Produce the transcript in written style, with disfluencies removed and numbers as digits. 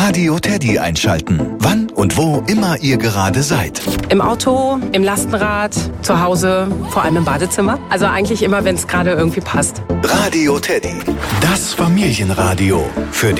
Radio Teddy einschalten. Wann und wo immer ihr gerade seid. Im Auto, im Lastenrad, zu Hause, vor allem im Badezimmer. Also eigentlich immer, wenn es gerade irgendwie passt. Radio Teddy, das Familienradio für